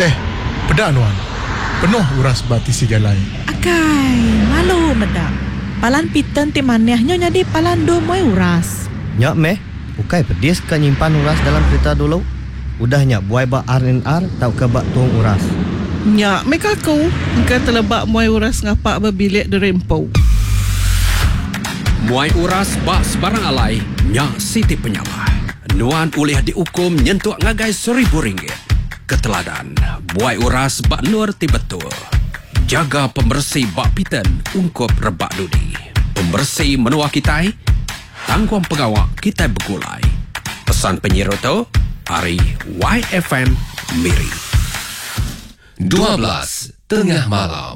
pedak nuan. Penuh uras bati si jalai. Akai, malu medak. Palan piten ti manehnya jadi palan do moi uras. Nyak meh, ukai pedis ka nyimpan uras dalam kereta dulu. Udahnya buai bak R&R tau ke bak tuang uras. Nyak, mereka kau engkau terlebak muai uras ngapak berbilik di rempau. Muai uras bak sebarang alai, Nyak Siti Penyalah. Nuan ulih dihukum nyentuh ngagai RM1,000. Keteladan, buai uras bak nur ti betul. Jaga pembersih bak piten ungkup rebak dudi. Pembersih menua kitai, tangguang pegawak kitai begulai. Pesan penyiru tu, Ari YFM Miri. 12 tengah malam.